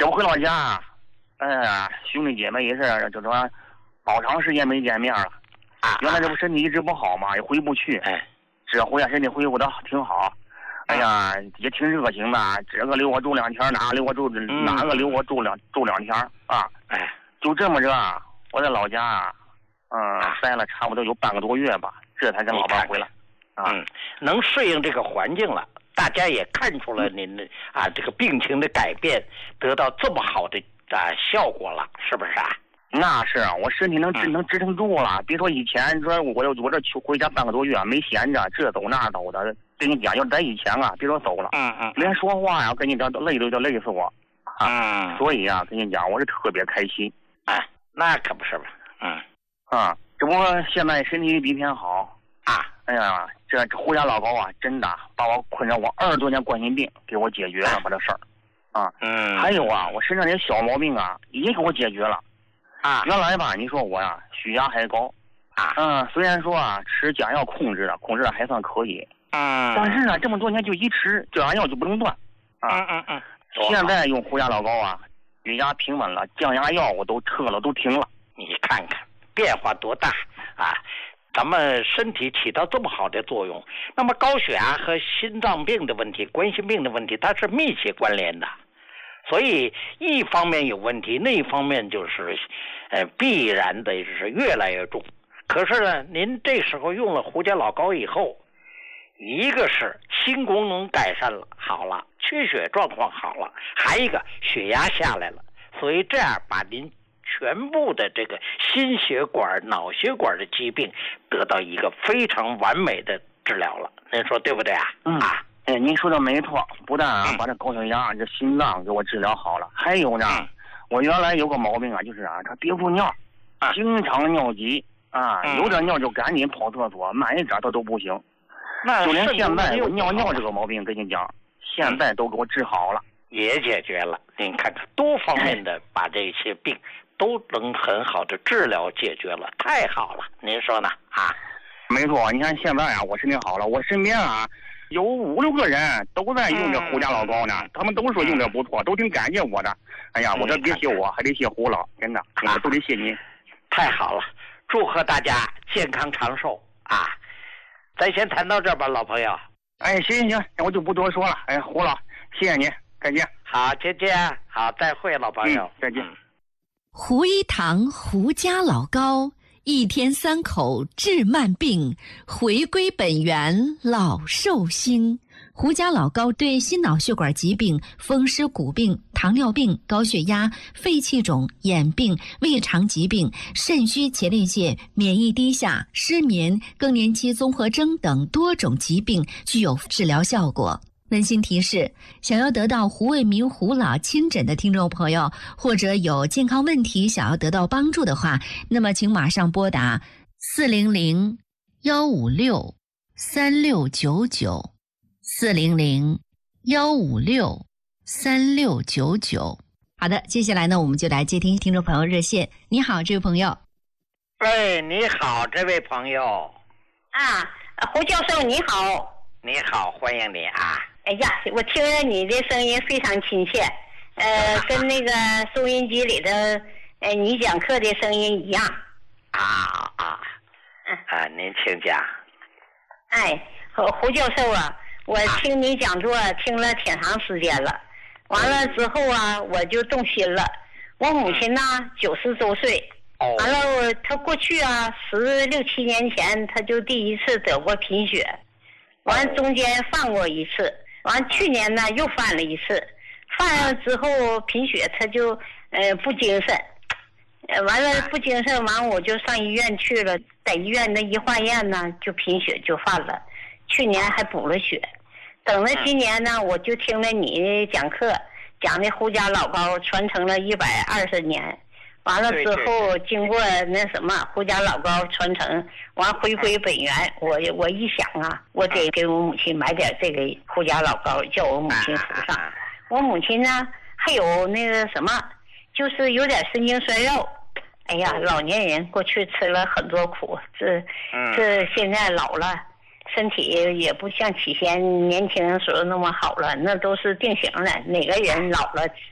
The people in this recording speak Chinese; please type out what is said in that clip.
我回老家，兄弟姐妹也是，就说好长时间没见面了。原来这不身体一直不好嘛，也回不去。这回身体恢复的挺好。哎呀，也挺热情的。这个留我住2天，哪个留我住2天啊？就这么着，我在老家待了差不多有半个多月吧，这才跟老伴回来。 能适应这个环境了，大家也看出了您的这个病情的改变，得到这么好的效果了，是不是啊？ 那是啊，我身体能支撑住了。别说以前说我这去回家半个多月没闲着，这走那走的。跟你讲，要在以前别说走了，连说话呀，跟你讲都累死我。所以跟你讲，我是特别开心。 那可不是吧？ 只不过现在身体比以前好。哎呀，这胡家老高真的把我困扰我20多年冠心病给我解决了，把这事儿。还有我身上这些小毛病也给我解决了。原来吧，你说我血压还高。虽然说吃降药控制的还算可以。但是这么多年就一吃降压药就不能断。现在用胡家老高血压平稳了，降压药我都撤了，都停了。 你看看变化多大咱们身体起到这么好的作用，那么高血压和心脏病的问题、冠心病的问题，它是密切关联的。所以一方面有问题，那一方面就是必然的是越来越重。可是呢，您这时候用了胡家老高以后，一个是心功能改善了，好了，缺血状况好了，还一个血压下来了，所以这样把您全部的这个心血管、脑血管的疾病得到一个非常完美的治疗了。您说对不对您说的没错，不但把这高血压、这心脏给我治疗好了，还有呢，我原来有个毛病就是他憋不住尿，经常尿急有点尿就赶紧跑厕所，慢一点他都不行。就连现在我尿这个毛病，跟你讲，现在都给我治好了， 也解决了。您看看多方面的把这些病都能很好的治疗解决了，太好了，您说呢没错，你看现在我身体好了，我身边有5、6个人都在用这胡家老高呢，他们都说用的不错，都挺感谢我的。哎呀，我这别谢我，还得谢胡老，真的，都得谢您。 太好了，祝贺大家健康长寿咱先谈到这儿吧，老朋友。 行，我就不多说了。胡老，谢谢您，再见。 好，再见。好，再会，老朋友。 再见。 胡一堂胡家老高，1天3口治慢病，回归本源老寿星。胡家老高对心脑血管疾病、风湿骨病、糖尿病、高血压、肺气肿、眼病、胃肠疾病、肾虚前列腺、免疫低下、失眠、更年期综合征等多种疾病具有治疗效果。温馨提示：想要得到胡卫民胡老亲诊的听众朋友，或者有健康问题想要得到帮助的话，那么请马上拨打400-156-3699。400-156-3699。好的，接下来呢，我们就来接听众朋友热线。你好，这位朋友。 你好，这位朋友。 胡教授你好。 你好，欢迎你哎呀，我听着你的声音非常亲切，跟那个收音机里的你讲课的声音一样。 您请讲。 胡教授我听你讲座听了挺长时间了，完了之后我就动心了。我母亲90多岁，完了她过去16、17年前她就第一次得过贫血，完中间犯过一次，完去年呢又犯了一次，犯了之后贫血她就不精神，完了不精神，完我就上医院去了，在医院那一化验呢就贫血就犯了，去年还补了血，等了今年呢我就听了你讲课，讲的胡家老高传承了120年，完了之后经过那什么胡家老高传承，完回归本源，我一想我得给我母亲买点这个胡家老高，叫我母亲服上。我母亲呢还有那个什么，就是有点神经衰弱。哎呀，老年人过去吃了很多苦，这现在老了，身体也不像起先年轻时候那么好了，那都是定型了。哪个人老了